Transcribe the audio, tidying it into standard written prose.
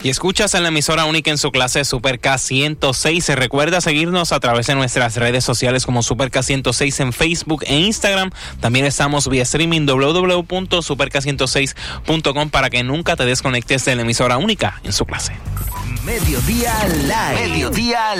Y escuchas en la emisora única en su clase Super K106. Se recuerda seguirnos a través de nuestras redes sociales como Super K106 en Facebook e Instagram. También estamos vía streaming www.superk106.com para que nunca te desconectes de la emisora única en su clase. Mediodía Live. Mediodía